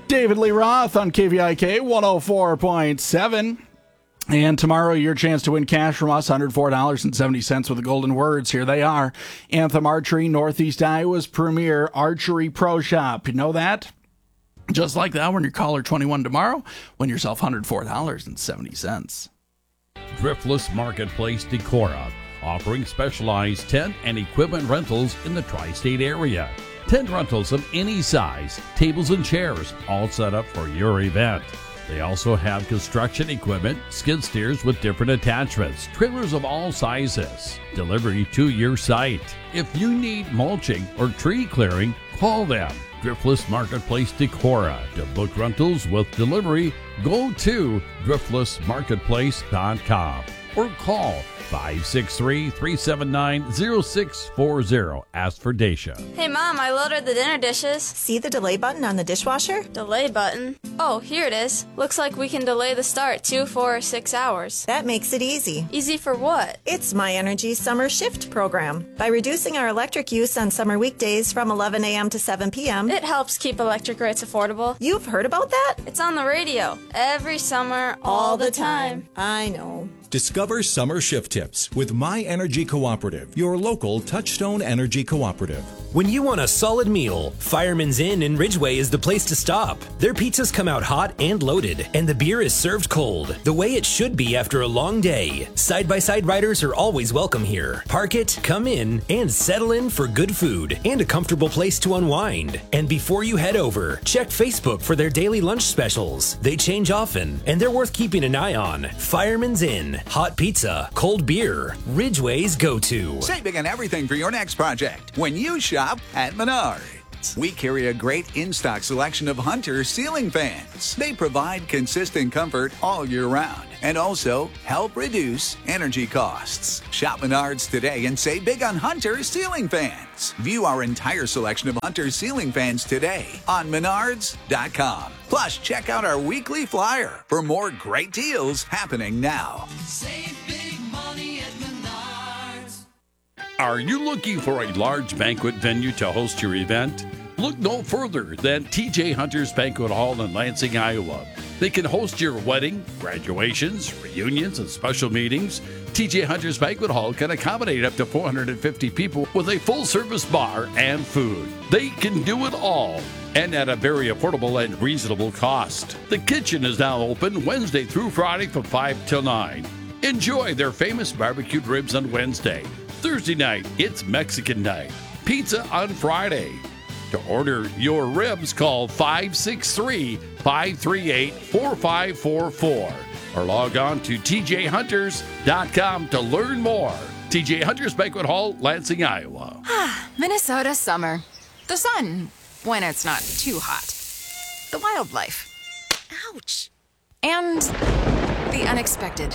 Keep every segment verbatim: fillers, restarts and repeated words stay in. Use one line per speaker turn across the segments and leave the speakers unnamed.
David Lee Roth on K V I K one oh four point seven. And tomorrow, your chance to win cash from us, one hundred four dollars and seventy cents with the golden words. Here they are. Anthem Archery, Northeast Iowa's premier archery pro shop. You know that? Just like that, when you're caller twenty-one tomorrow, win yourself one hundred four dollars and seventy cents.
Driftless Marketplace Decorah, offering specialized tent and equipment rentals in the tri-state area. Tent rentals of any size, tables and chairs, all set up for your event. They also have construction equipment, skid steers with different attachments, trailers of all sizes, delivery to your site. If you need mulching or tree clearing, call them. Driftless Marketplace Decorah. To book rentals with delivery, go to driftless marketplace dot com or call five six three, three seven nine, zero six four zero. Ask for Dacia.
Hey, Mom, I loaded the dinner dishes.
See the delay button on the dishwasher?
Delay button? Oh, here it is. Looks like we can delay the start two, four, or six hours.
That makes it easy.
Easy for what?
It's My Energy Summer Shift program. By reducing our electric use on summer weekdays from eleven a.m. to seven p.m.,
It helps keep electric rates affordable.
You've heard about that?
It's on the radio. Every summer, all, all the time.
time. I know.
Discover summer shift tips with My Energy Cooperative, your local Touchstone Energy Cooperative.
When you want a solid meal, Fireman's Inn in Ridgeway is the place to stop. Their pizzas come out hot and loaded, and the beer is served cold, the way it should be after a long day. Side-by-side riders are always welcome here. Park it, come in, and settle in for good food and a comfortable place to unwind. And before you head over, check Facebook for their daily lunch specials. They change often, and they're worth keeping an eye on. Fireman's Inn. Hot pizza, cold beer, Ridgeway's go-to.
Save big on everything for your next project when you shop at Menards. We carry a great in-stock selection of Hunter ceiling fans. They provide consistent comfort all year round and also help reduce energy costs. Shop Menards today and save big on Hunter ceiling fans. View our entire selection of Hunter ceiling fans today on menards dot com. Plus, check out our weekly flyer for more great deals happening now.
Save big money at Menards.
Are you looking for a large banquet venue to host your event? Look no further than T J Hunter's Banquet Hall in Lansing, Iowa. They can host your wedding, graduations, reunions, and special meetings. T J Hunter's Banquet Hall can accommodate up to four hundred fifty people with a full-service bar and food. They can do it all, and at a very affordable and reasonable cost. The kitchen is now open Wednesday through Friday from five till nine. Enjoy their famous barbecued ribs on Wednesday. Thursday night, it's Mexican night. Pizza on Friday. To order your ribs, call five six three, five three eight, four five four four or log on to T J hunters dot com to learn more. T J Hunters Banquet Hall, Lansing, Iowa.
Minnesota summer. The sun, when it's not too hot. The wildlife. Ouch. And the unexpected.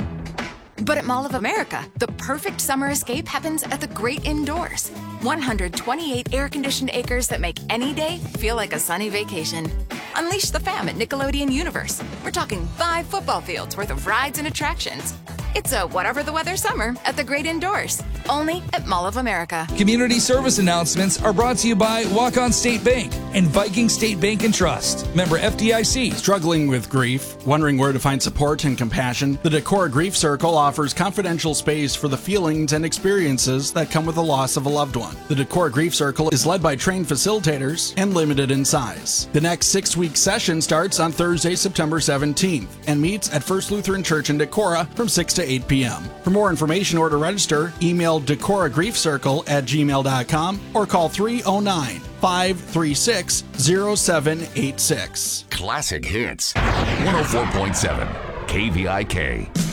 But at Mall of America, the perfect summer escape happens at the great indoors. one hundred twenty-eight air-conditioned acres that make any day feel like a sunny vacation. Unleash the fam at Nickelodeon Universe. We're talking five football fields worth of rides and attractions. It's a whatever the weather summer at the great indoors. Only at Mall of America.
Community service announcements are brought to you by Walk-On State Bank and Viking State Bank and Trust. Member F D I C.
Struggling with grief? Wondering where to find support and compassion? The Decorah Grief Circle offers confidential space for the feelings and experiences that come with the loss of a loved one. The Decorah Grief Circle is led by trained facilitators and limited in size. The next six-week session starts on Thursday, September seventeenth and meets at First Lutheran Church in Decorah from six to eight p.m. For more information or to register, email decorah grief circle at gmail dot com or call three oh nine, five three six, oh seven eight six.
Classic Hits, one oh four point seven K V I K.